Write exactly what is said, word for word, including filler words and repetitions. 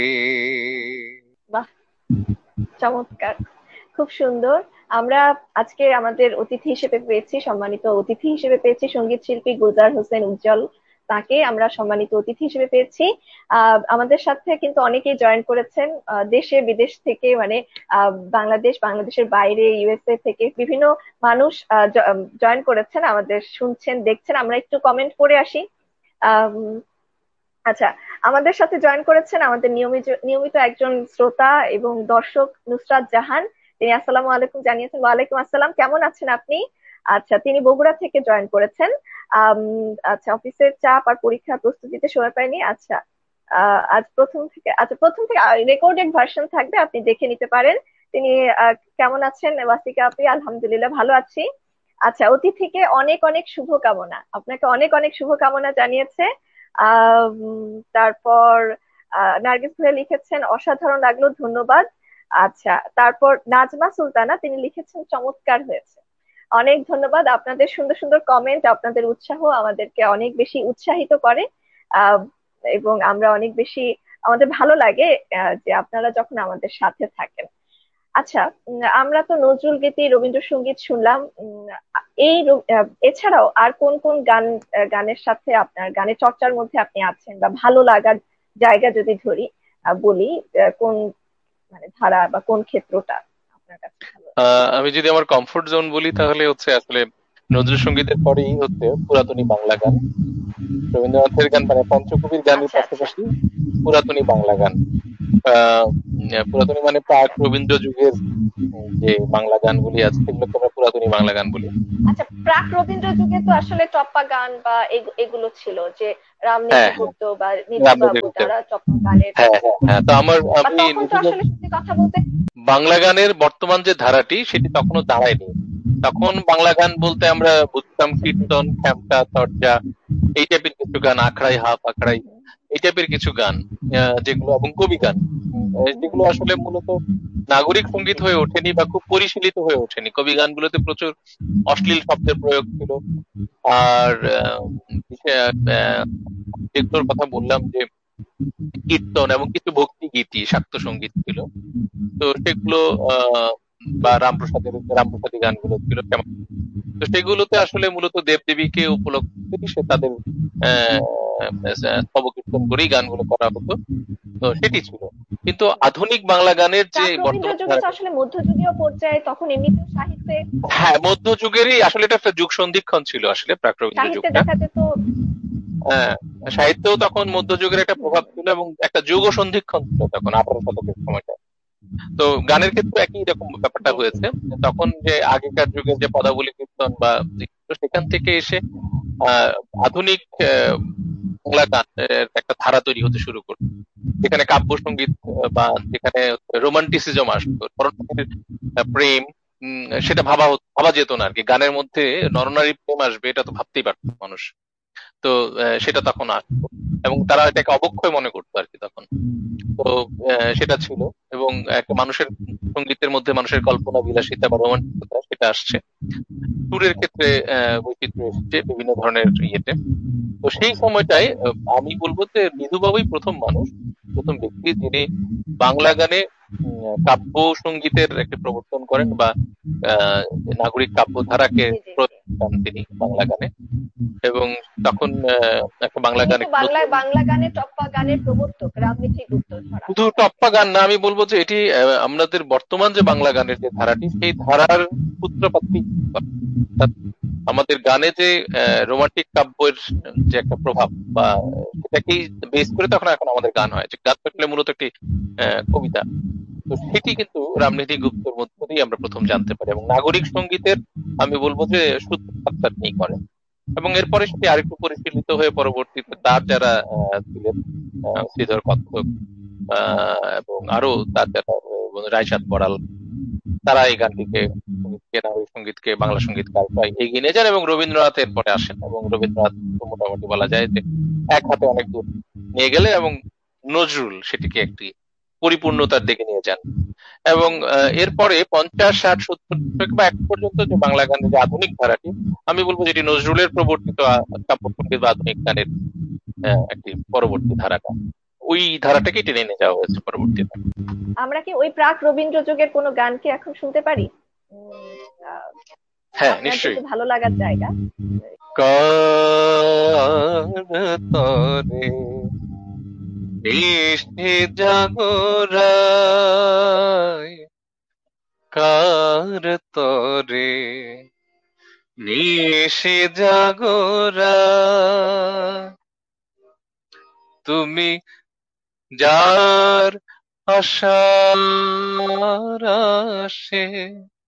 বাহ, চমৎকার, খুব সুন্দর। আমরা আজকে আমাদের অতিথি হিসেবে পেয়েছি, সম্মানিত অতিথি হিসেবে পেয়েছি সঙ্গীত শিল্পী গুলজার হোসেন উজ্জ্বল। তাকে আমরা সম্মানিত অতিথি হিসেবে পেয়েছি। আহ আমাদের সাথে কিন্তু অনেকেই জয়েন করেছেন, আহ, দেশে বিদেশ থেকে, মানে আহ বাংলাদেশ, বাংলাদেশের বাইরে, ইউএসএ থেকে বিভিন্ন মানুষ জয়েন করেছেন, আমাদের শুনছেন, দেখছেন। আমরা একটু কমেন্ট পড়ে আসি। আহ আচ্ছা, আমাদের সাথে জয়েন করেছেন আমাদের নিয়মিত নিয়মিত একজন শ্রোতা এবং দর্শক, নুসরাত জাহান। তিনি আসসালামু আলাইকুম জানিয়েছেন। ওয়ালাইকুম আসসালাম, কেমন আছেন আপনি? আচ্ছা, তিনি বগুড়া থেকে জয়েন করেছেন। আম, আচ্ছা, অফিসের চাপ আর পরীক্ষার প্রস্তুতিতে সময় পাইনি। আচ্ছা, আহ, আজ প্রথম থেকে, আচ্ছা প্রথম থেকে রেকর্ডেড ভার্সন থাকবে, আপনি দেখে নিতে পারেন। তিনি আহ, কেমন আছেন ওয়াসিকা আপনি? আলহামদুলিল্লাহ ভালো আছি। আচ্ছা, অতিথিকে অনেক অনেক শুভকামনা, আপনাকে অনেক অনেক শুভকামনা জানিয়েছে। আহ উম, তারপর আহ, নার্গিস ভাইয়া লিখেছেন অসাধারণ লাগলো, ধন্যবাদ। আচ্ছা, তারপর নাজমা সুলতানা তিনি লিখেছেন চমৎকার হয়েছে। অনেক ধন্যবাদ, আপনাদের সুন্দর সুন্দর কমেন্ট, আপনাদের উৎসাহ আমাদেরকে অনেক বেশি উৎসাহিত করে। আহ এবং আমরা অনেক বেশি, আমাদের ভালো লাগে আহ, যে আপনারা যখন আমাদের সাথে থাকেন। আচ্ছা, উম, আমরা তো নজরুল গীতি, রবীন্দ্রসঙ্গীত শুনলাম। উম, এই র- আহ, এছাড়াও আর কোন কোন গান, আহ, গানের সাথে আপনার গানের চর্চার মধ্যে আপনি আছেন, বা ভালো লাগার জায়গা যদি ধরি, আহ, বলি, আহ, কোন মানে ধারা বা কোন ক্ষেত্রটা আপনার কাছে ভালো লাগে? আহ আমি যদি আমার কমফোর্ট জোন বলি তাহলে হচ্ছে আসলে নজরুল সঙ্গীতের পরেই হচ্ছে পুরাতনী বাংলা গান, রবীন্দ্রনাথের গান, মানে পঞ্চকবির গানের আচ্ছা আচ্ছা। পাশাপাশি পুরাতনী বাংলা গান। আহ উম, পুরাতনী মানে প্রাক রবীন্দ্র যুগের উম, যে বাংলা গানগুলি আছে সেগুলোকে আমরা পুরাতনী বাংলা গান বলি। আচ্ছা, প্রাক রবীন্দ্র যুগে তো আসলে টপ্পা গান বা এগু- এগুলো ছিল, যে হ্যাঁ, রামনীতি হ্যাঁ, গুপ্ত বা নিধু রামনীতি বাবু, গুপ্তের। তারা টপ্পা গানের হ্যাঁ, হ্যাঁ, রচনা হ্যাঁ, তো করেছেন। আমার বা আমি তখন তো নিধু আসলে সত্যি কথা বলতে, বাংলা গানের বর্তমান যে ধারাটি সেটি তখনও দাঁড়ায়নি। তখন বাংলা গান বলতে আমরা বুঝতাম কীর্তন, খ্যামটা, তরজা, এই টাইপের কিছু গান, আখড়াই হাফ আখড়াই, এই টাইপের কিছু গান, আহ, যেগুলো এবং কবি গান, আহ, যেগুলো আসলে মূলত নাগরিক সঙ্গীত হয়ে ওঠেনি বা খুব পরিশীলিত হয়ে ওঠেনি। কবি গানগুলোতে প্রচুর অশ্লীল শব্দের প্রয়োগ ছিল। আর আহ, বিশে- আহ, যেগুলোর কথা বললাম যে কীর্তন এবং কিছু ভক্তি গীতি, শাক্ত সঙ্গীত ছিল। তো সেগুলো আহ বা রামপ্রসাদের রামপ্রসাদী গানগুলো ছিল কেমন। তো সেগুলোতে আসলে মূলত দেবদেবীকে উপলক্ষ করে সে তাদের আহ স্তব কীর্তন করেই গানগুলো করা হতো। তো সেটি ছিল। কিন্তু আধুনিক বাংলা গানের যে প্রাক রবীন্দ্র বর্তমান যুগে তো ধারাটি, আসলে মধ্যযুগীয় পর্যায়ে, তখন এমনিতেও সাহিত্যে, হ্যাঁ, মধ্যযুগেরই আসলে এটা একটা যুগ সন্ধিক্ষণ ছিল আসলে প্রাক রবীন্দ্র সাহিত্যে যুগটা। দেখা যেত। হ্যাঁ, সাহিত্যেও তখন মধ্যযুগের একটা প্রভাব ছিল এবং একটা যুগ সন্ধিক্ষণ ছিল তখন আঠারো শতকের সময়টা। তো গানের ক্ষেত্রে একই রকম ব্যাপারটা জি জি। হয়েছে। তখন যে আগেকার যুগের যে পদাবলী কীর্তন বা তো সেখান থেকে এসে আহ আধুনিক আহ, বাংলা গানের একটা ধারা তৈরি হতে শুরু করলো, যেখানে কাব্য সঙ্গীত আহ, বা যেখানে রোমান্টিসিজম আসতো, নরনারীর আহ, প্রেম, উম, সেটা ভাবা হতো- ভাবা যেত না আর কি। গানের মধ্যে নরনারী প্রেম আসবে এটা তো ভাবতেই পারতো না মানুষ। তো আহ, সেটা তখন আসতো এবং তারা এটাকে অবক্ষয় মনে করতো আর কি তখন। তো আহ, সেটা ছিল। এবং একটা মানুষের সঙ্গীতের মধ্যে মানুষের কল্পনা বিলাসিতা বা রোমান্টিকতা সেটা আসছে। সুরের ক্ষেত্রে আহ, বৈচিত্র্য এসেছে বিভিন্ন ধরনের ইয়েতে। তো সেই সময়টায় আহ, আমি বলবো যে মৃদু বাবুই প্রথম মানুষ, প্রথম ব্যক্তি যিনি বাংলা গানে উম, কাব্য সঙ্গীতের একটা প্রবর্তন করেন বা আহ, নাগরিক কাব্য ধারাকে জি জি জি। প্রয়োগ করেন তিনি বাংলা গানে। এবং তখন আহ, একটা বাংলা তিনি গান তো একটা বাংলা নতুন, বাংলা গানে টপ্পা গানের প্রবর্তক, রামমিঠি গুপ্ত ধরা শুধু হয় তাকে। টপ্পা গান না, আমি বলবো যে এটি আহ, আমাদের বর্তমান যে বাংলা গানের যে ধারাটি সেই ধারার সূত্রপাতই। অর্থাৎ আমাদের গানে যে রোমান্টিক কাব্যের যে একটা প্রভাব বা সেটাকেই বেস করে তখন এখন আমাদের গান হয়, যে গান আসলে মূলত একটি আহ, কবিতা। তো সেটি কিন্তু রামনীতি গুপ্তর মধ্য দিয়ে আমরা প্রথম জানতে পারি এবং নাগরিক সঙ্গীতের আমি বলবো যে সূত্রপাতটা তিনি করেন। এবং এরপরে সেটি আরেকটু পরিশীলিত হয়ে পরবর্তীতে তার যারা আহ, ছিলেন, আহ, শ্রীধর কত্থক, আহ, এবং আরো তার যারা আহ, রায়চাঁদ বড়াল, তারা এই গানটিকে, সঙ্গীতকে, নাগরিক সঙ্গীতকে, বাংলা সঙ্গীতকে আরেকটু এগিয়ে নিয়ে যান এবং রবীন্দ্রনাথ এরপরে আসেন এবং রবীন্দ্রনাথ তো মোটামুটি বলা যায় যে এক হাতে অনেক দূর নিয়ে গেলে এবং নজরুল সেটিকে একটি পরিপূর্ণতার দিকে নিয়ে যান। এবং আহ, এরপরে পঞ্চাশ ষাট সত্তর থেকে বা এক পর্যন্ত যে বাংলা গানের যে আধুনিক ধারাটি, আমি বলবো যেটি নজরুলের প্রবর্তিত আহ, কাব্য সঙ্গীত বা আধুনিক গানের আহ, একটি পরবর্তী ধারাটা। ওই ধারাটাকেই টেনে নিয়ে যাওয়া হয়েছে পরবর্তীতে। আমরা কি ওই প্রাক রবীন্দ্র যুগের কোনো গান কি এখন শুনতে পারি? উম, আহ, হ্যাঁ, আপনার নিশ্চয়ই। যেহেতু ভালো লাগার জায়গা। কার তরে নিশি জাগরায়, কার তরে নিশি জাগরায়, তুমি যার আশার আশে